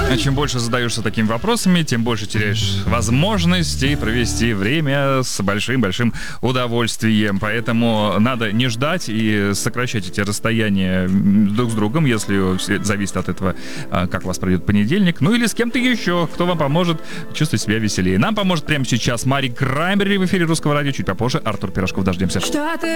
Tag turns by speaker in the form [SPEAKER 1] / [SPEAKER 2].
[SPEAKER 1] Чем больше задаешься такими вопросами, тем больше теряешь возможности провести время с большим-большим удовольствием. Поэтому надо не ждать и сокращать эти расстояния друг с другом, если зависит от этого, как у вас пройдет понедельник. Ну или с кем-то еще, кто вам поможет чувствовать себя веселее. Нам поможет прямо сейчас Мари Краймбрери в эфире Русского радио. Чуть попозже Артур Пирожков. Дождемся.
[SPEAKER 2] Что ты